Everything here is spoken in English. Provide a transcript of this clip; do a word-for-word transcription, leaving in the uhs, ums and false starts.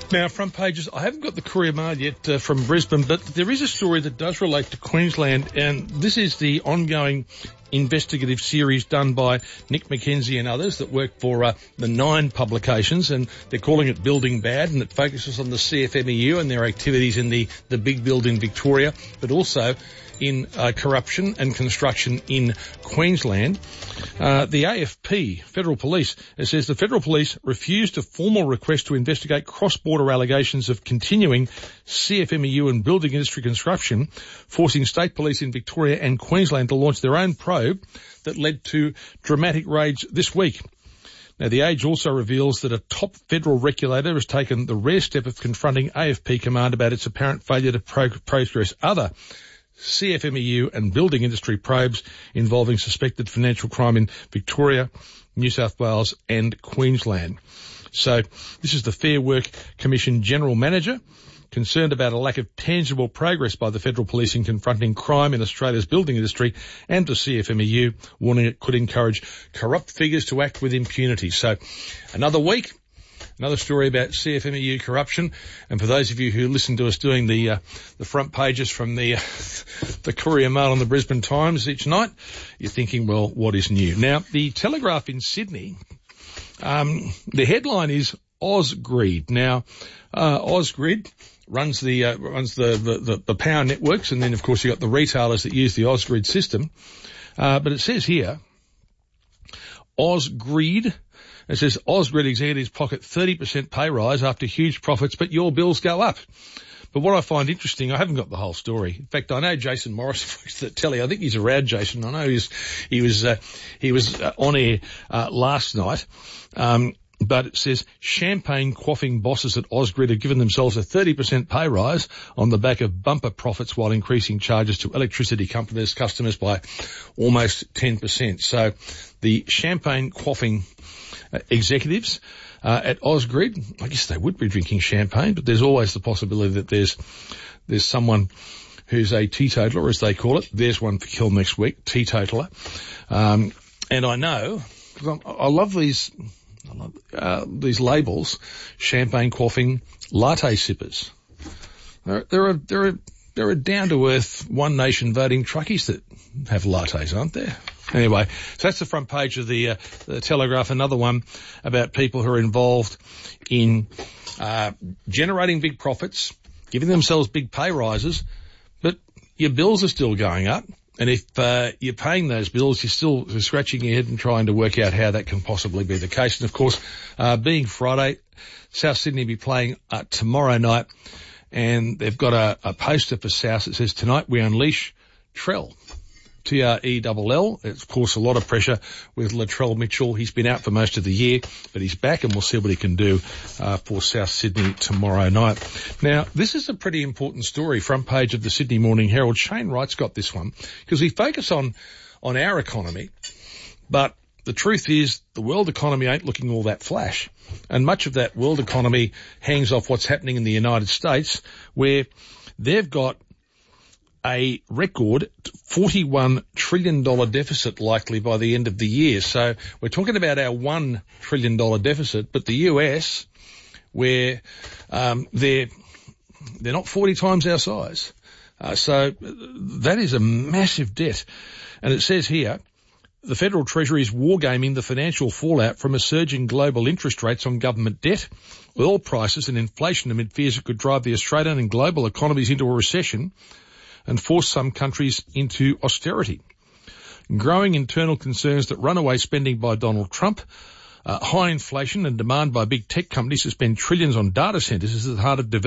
Now, front pages, I haven't got the Courier Mail yet uh, from Brisbane, but there is a story that does relate to Queensland, and this is the ongoing investigative series done by Nick McKenzie and others that work for uh, the Nine publications, and they're calling it Building Bad, and it focuses on the C F M E U and their activities in the, the big build in Victoria, but also in uh, corruption and construction in Queensland. Uh, the A F P, Federal Police, it says the Federal Police refused a formal request to investigate cross-border allegations of continuing C F M E U and building industry construction, forcing state police in Victoria and Queensland to launch their own probe that led to dramatic raids this week. Now, The Age also reveals that a top federal regulator has taken the rare step of confronting A F P command about its apparent failure to pro- progress other C F M E U and building industry probes involving suspected financial crime in Victoria, New South Wales and Queensland. So this is the Fair Work Commission General Manager, concerned about a lack of tangible progress by the Federal Police in confronting crime in Australia's building industry, and the C F M E U, warning it could encourage corrupt figures to act with impunity. So another week, another story about C F M E U corruption. And for those of you who listen to us doing the uh, the front pages from the uh, the Courier Mail and the Brisbane Times each night, you're thinking, well, what is new? Now, the Telegraph in Sydney, um, the headline is Ausgrid. Now, uh, Ausgrid runs the uh, runs the, the the power networks, and then of course you got the retailers that use the Ausgrid system. Uh, but it says here, Ausgrid. It says Ausgrid executives pocket thirty percent pay rise after huge profits, but your bills go up. But what I find interesting, I haven't got the whole story. In fact, I know Jason Morris works at Telly. I think he's around, Jason. I know he was he was uh, he was uh, on air uh, last night. Um, But it says champagne quaffing bosses at Ausgrid have given themselves a thirty percent pay rise on the back of bumper profits while increasing charges to electricity companies, customers by almost ten percent. So the champagne quaffing uh, executives uh, at Ausgrid, I guess they would be drinking champagne, but there's always the possibility that there's there's someone who's a teetotaler, as they call it. There's one for Kill next week, teetotaler. Um, and I know, because I love these... Uh, these labels, champagne quaffing latte sippers. There, there are there are there are down to earth One Nation voting truckies that have lattes, aren't there? Anyway, so that's the front page of the, uh, the Telegraph. Another one about people who are involved in uh, generating big profits, giving themselves big pay rises, but your bills are still going up. And if uh, you're paying those bills, you're still scratching your head and trying to work out how that can possibly be the case. And, of course, uh, being Friday, South Sydney will be playing uh, tomorrow night, and they've got a, a poster for South that says, "Tonight we unleash Trell." T R E L L. It's, of course, a lot of pressure with Latrell Mitchell. He's been out for most of the year, but he's back, and we'll see what he can do uh, for South Sydney tomorrow night. Now, this is a pretty important story, front page of the Sydney Morning Herald. Shane Wright's got this one, because we focus on, on our economy, but the truth is the world economy ain't looking all that flash. And much of that world economy hangs off what's happening in the United States, where they've got a record forty-one trillion dollars deficit likely by the end of the year. So we're talking about our one trillion dollars deficit, but the U S, where um, they're, they're not forty times our size. Uh, so that is a massive debt. And it says here, the Federal Treasury is wargaming the financial fallout from a surge in global interest rates on government debt, oil prices and inflation amid fears it could drive the Australian and global economies into a recession and force some countries into austerity. Growing internal concerns that runaway spending by Donald Trump, uh, high inflation and demand by big tech companies to spend trillions on data centres is at the heart of development.